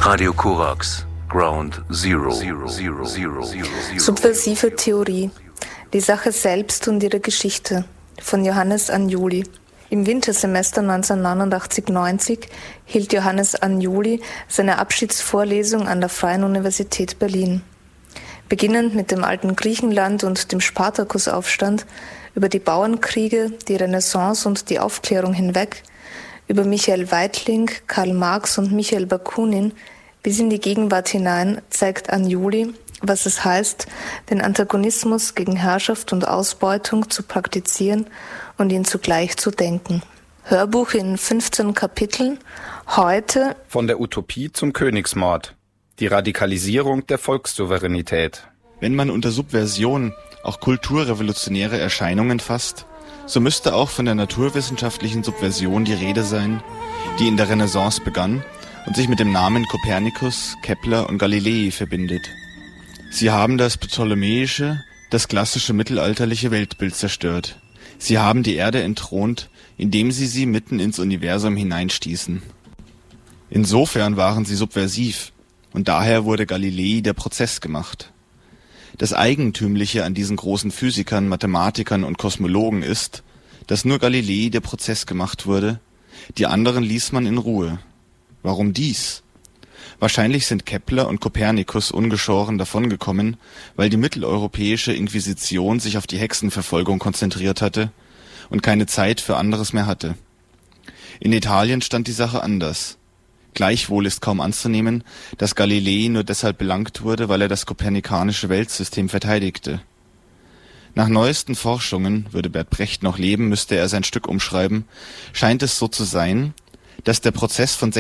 Radio Korax, Ground Zero. Subversive Theorie. Die Sache selbst und ihre Geschichte von Johannes Anjuli. Im Wintersemester 1989-90 hielt Johannes Anjuli seine Abschiedsvorlesung an der Freien Universität Berlin. Beginnend mit dem alten Griechenland und dem Spartakusaufstand, über die Bauernkriege, die Renaissance und die Aufklärung hinweg, über Michael Weitling, Karl Marx und Michael Bakunin bis in die Gegenwart hinein zeigt Anjuli, was es heißt, den Antagonismus gegen Herrschaft und Ausbeutung zu praktizieren und ihn zugleich zu denken. Hörbuch in 15 Kapiteln, heute von der Utopie zum Königsmord, die Radikalisierung der Volkssouveränität. Wenn man unter Subversion auch kulturrevolutionäre Erscheinungen fasst, so müsste auch von der naturwissenschaftlichen Subversion die Rede sein, die in der Renaissance begann und sich mit dem Namen Kopernikus, Kepler und Galilei verbindet. Sie haben das ptolemäische, das klassische mittelalterliche Weltbild zerstört. Sie haben die Erde entthront, indem sie mitten ins Universum hineinstießen. Insofern waren sie subversiv, und daher wurde Galilei der Prozess gemacht. Das Eigentümliche an diesen großen Physikern, Mathematikern und Kosmologen ist, dass nur Galilei der Prozess gemacht wurde, die anderen ließ man in Ruhe. Warum dies? Wahrscheinlich sind Kepler und Kopernikus ungeschoren davongekommen, weil die mitteleuropäische Inquisition sich auf die Hexenverfolgung konzentriert hatte und keine Zeit für anderes mehr hatte. In Italien stand die Sache anders. Gleichwohl ist kaum anzunehmen, dass Galilei nur deshalb belangt wurde, weil er das kopernikanische Weltsystem verteidigte. Nach neuesten Forschungen, würde Bert Brecht noch leben, müsste er sein Stück umschreiben, scheint es so zu sein, dass der Prozess von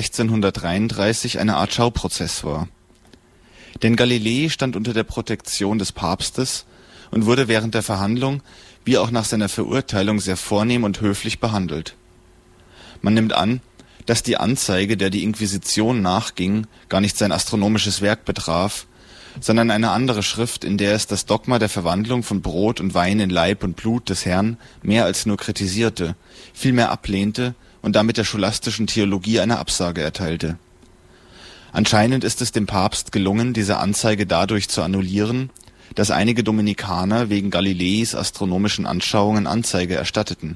1633 eine Art Schauprozess war. Denn Galilei stand unter der Protektion des Papstes und wurde während der Verhandlung wie auch nach seiner Verurteilung sehr vornehm und höflich behandelt. Man nimmt an, dass die Anzeige, der die Inquisition nachging, gar nicht sein astronomisches Werk betraf, sondern eine andere Schrift, in der es das Dogma der Verwandlung von Brot und Wein in Leib und Blut des Herrn mehr als nur kritisierte, vielmehr ablehnte und damit der scholastischen Theologie eine Absage erteilte. Anscheinend ist es dem Papst gelungen, diese Anzeige dadurch zu annullieren, dass einige Dominikaner wegen Galileis astronomischen Anschauungen Anzeige erstatteten.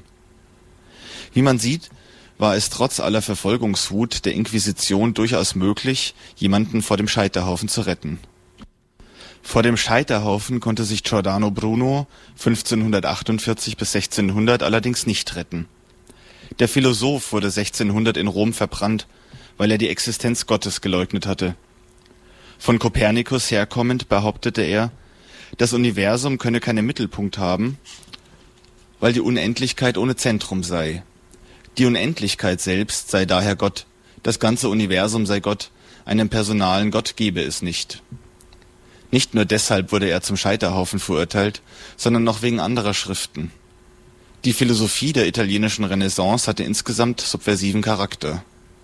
Wie man sieht, war es trotz aller Verfolgungswut der Inquisition durchaus möglich, jemanden vor dem Scheiterhaufen zu retten. Vor dem Scheiterhaufen konnte sich Giordano Bruno 1548 bis 1600 allerdings nicht retten. Der Philosoph wurde 1600 in Rom verbrannt, weil er die Existenz Gottes geleugnet hatte. Von Kopernikus herkommend behauptete er, das Universum könne keinen Mittelpunkt haben, weil die Unendlichkeit ohne Zentrum sei. Die Unendlichkeit selbst sei daher Gott, das ganze Universum sei Gott, einen personalen Gott gebe es nicht. Nicht nur deshalb wurde er zum Scheiterhaufen verurteilt, sondern noch wegen anderer Schriften. Die Philosophie der italienischen Renaissance hatte insgesamt subversiven Charakter.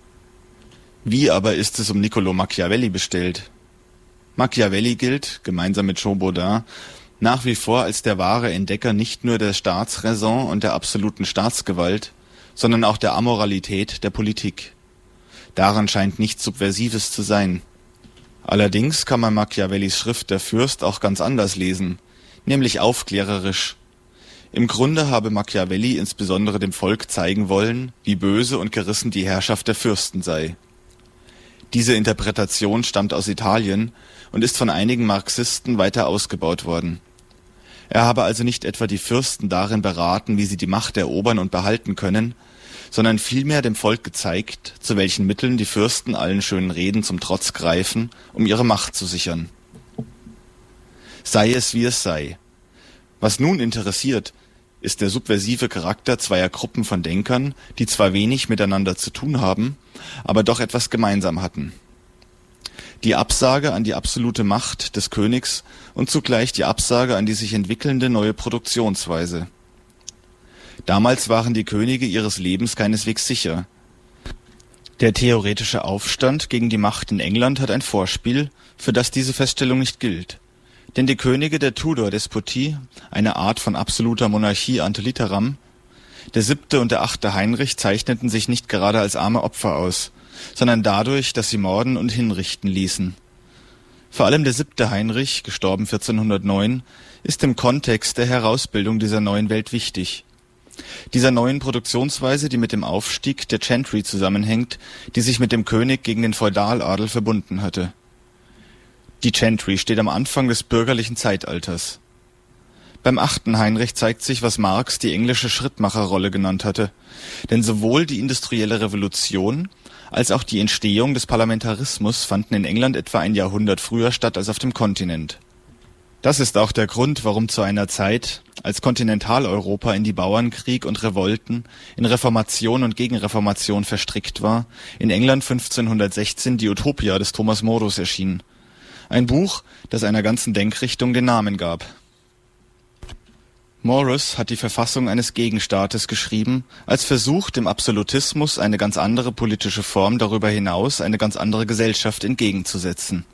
Wie aber ist es um Niccolò Machiavelli bestellt? Machiavelli gilt, gemeinsam mit Jean Baudin, nach wie vor als der wahre Entdecker nicht nur der Staatsräson und der absoluten Staatsgewalt, sondern auch der Amoralität der Politik. Daran scheint nichts Subversives zu sein. Allerdings kann man Machiavellis Schrift Der Fürst auch ganz anders lesen, nämlich aufklärerisch. Im Grunde habe Machiavelli insbesondere dem Volk zeigen wollen, wie böse und gerissen die Herrschaft der Fürsten sei. Diese Interpretation stammt aus Italien und ist von einigen Marxisten weiter ausgebaut worden. Er habe also nicht etwa die Fürsten darin beraten, wie sie die Macht erobern und behalten können, sondern vielmehr dem Volk gezeigt, zu welchen Mitteln die Fürsten allen schönen Reden zum Trotz greifen, um ihre Macht zu sichern. Sei es wie es sei. Was nun interessiert, ist der subversive Charakter zweier Gruppen von Denkern, die zwar wenig miteinander zu tun haben, aber doch etwas gemeinsam hatten. Die Absage an die absolute Macht des Königs und zugleich die Absage an die sich entwickelnde neue Produktionsweise. Damals waren die Könige ihres Lebens keineswegs sicher. Der theoretische Aufstand gegen die Macht in England hat ein Vorspiel, für das diese Feststellung nicht gilt. Denn die Könige der Tudor-Despotie, eine Art von absoluter Monarchie ante litteram, der 7. und der 8. Heinrich zeichneten sich nicht gerade als arme Opfer aus, sondern dadurch, dass sie morden und hinrichten ließen. Vor allem der 7. Heinrich, gestorben 1409, ist im Kontext der Herausbildung dieser neuen Welt wichtig. Dieser neuen Produktionsweise, die mit dem Aufstieg der Gentry zusammenhängt, die sich mit dem König gegen den Feudaladel verbunden hatte. Die Gentry steht am Anfang des bürgerlichen Zeitalters. Beim 8. Heinrich zeigt sich, was Marx die englische Schrittmacherrolle genannt hatte. Denn sowohl die industrielle Revolution als auch die Entstehung des Parlamentarismus fanden in England etwa ein Jahrhundert früher statt als auf dem Kontinent. Das ist auch der Grund, warum zu einer Zeit, als Kontinentaleuropa in die Bauernkrieg und Revolten, in Reformation und Gegenreformation verstrickt war, in England 1516 die Utopia des Thomas Morus erschien. Ein Buch, das einer ganzen Denkrichtung den Namen gab. Morus hat die Verfassung eines Gegenstaates geschrieben, als Versuch, dem Absolutismus eine ganz andere politische Form, darüber hinaus eine ganz andere Gesellschaft entgegenzusetzen.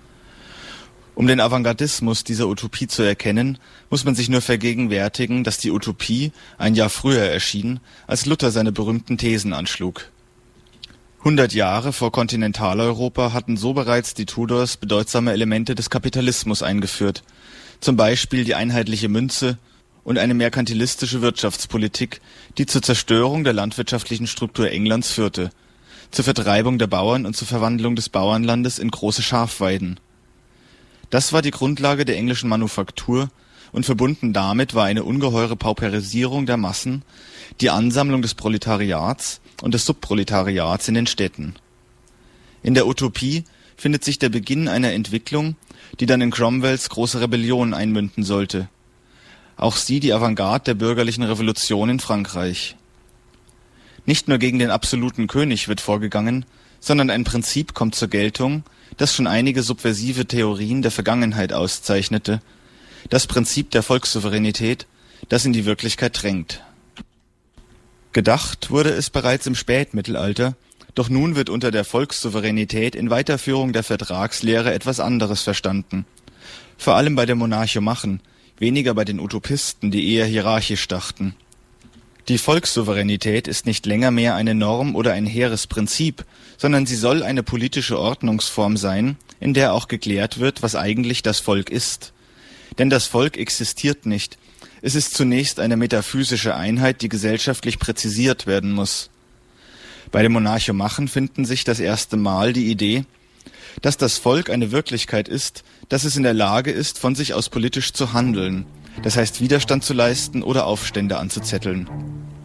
Um den Avantgardismus dieser Utopie zu erkennen, muss man sich nur vergegenwärtigen, dass die Utopie ein Jahr früher erschien, als Luther seine berühmten Thesen anschlug. 100 Jahre vor Kontinentaleuropa hatten so bereits die Tudors bedeutsame Elemente des Kapitalismus eingeführt, zum Beispiel die einheitliche Münze und eine merkantilistische Wirtschaftspolitik, die zur Zerstörung der landwirtschaftlichen Struktur Englands führte, zur Vertreibung der Bauern und zur Verwandlung des Bauernlandes in große Schafweiden. Das war die Grundlage der englischen Manufaktur, und verbunden damit war eine ungeheure Pauperisierung der Massen, die Ansammlung des Proletariats und des Subproletariats in den Städten. In der Utopie findet sich der Beginn einer Entwicklung, die dann in Cromwells große Rebellion einmünden sollte. Auch sie die Avantgarde der bürgerlichen Revolution in Frankreich. Nicht nur gegen den absoluten König wird vorgegangen, sondern ein Prinzip kommt zur Geltung, das schon einige subversive Theorien der Vergangenheit auszeichnete, das Prinzip der Volkssouveränität, das in die Wirklichkeit drängt. Gedacht wurde es bereits im Spätmittelalter, doch nun wird unter der Volkssouveränität in Weiterführung der Vertragslehre etwas anderes verstanden. Vor allem bei den Monarchomachen, weniger bei den Utopisten, die eher hierarchisch dachten. Die Volkssouveränität ist nicht länger mehr eine Norm oder ein hehres Prinzip, sondern sie soll eine politische Ordnungsform sein, in der auch geklärt wird, was eigentlich das Volk ist. Denn das Volk existiert nicht. Es ist zunächst eine metaphysische Einheit, die gesellschaftlich präzisiert werden muss. Bei den Monarchomachen finden sich das erste Mal die Idee, dass das Volk eine Wirklichkeit ist, dass es in der Lage ist, von sich aus politisch zu handeln, das heißt Widerstand zu leisten oder Aufstände anzuzetteln.